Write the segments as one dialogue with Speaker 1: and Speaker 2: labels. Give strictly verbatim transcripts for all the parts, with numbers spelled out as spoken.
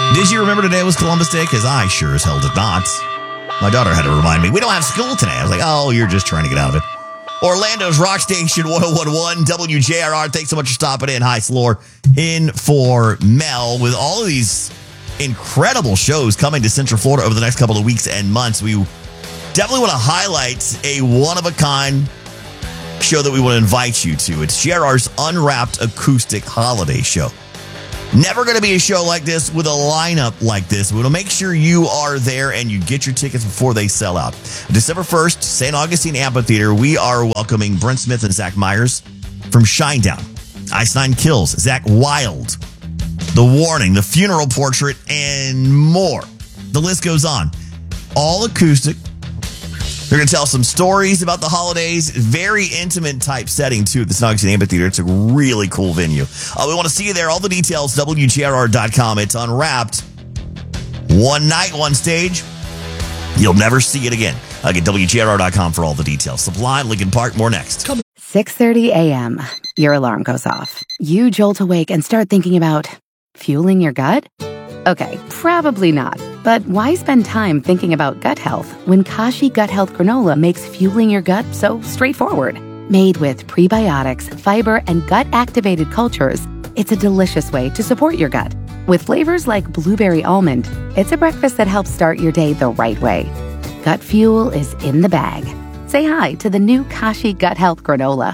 Speaker 1: Did you remember today was Columbus Day? Because I sure as hell did not. My daughter had to remind me, we don't have school today. I was like, oh, you're just trying to get out of it. Orlando's Rock Station one oh one point one, W J R R. Thanks so much for stopping in. Hi, Slore. In for Mel. With all of these incredible shows coming to Central Florida over the next couple of weeks and months, we definitely want to highlight a one-of-a-kind show that we want to invite you to. It's J R R's Unwrapped Acoustic Holiday Show. Never going to be a show like this with a lineup like this. We'll make sure you are there and you get your tickets before they sell out. December first, Saint Augustine Amphitheater, we are welcoming Brent Smith and Zach Myers from Shinedown, Ice Nine Kills, Zach Wild, The Warning, The Funeral Portrait, and more. The list goes on. All acoustic. They're going to tell some stories about the holidays. Very intimate type setting, too, at the Saint Augustine Amphitheater. It's a really cool venue. Uh, we want to see you there. All the details, W J R R dot com. It's Unwrapped. One night, one stage. You'll never see it again. Uh, get W J R R dot com for all the details. Sublime, Lincoln Park, more next.
Speaker 2: six thirty a.m. Your alarm goes off. You jolt awake and start thinking about fueling your gut? Okay, probably not. But why spend time thinking about gut health when Kashi Gut Health Granola makes fueling your gut so straightforward? Made with prebiotics, fiber, and gut-activated cultures, it's a delicious way to support your gut. With flavors like blueberry almond, it's a breakfast that helps start your day the right way. Gut fuel is in the bag. Say hi to the new Kashi Gut Health Granola.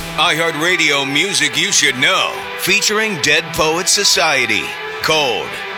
Speaker 3: iHeartRadio music you should know, featuring Dead Poets Society. Cold,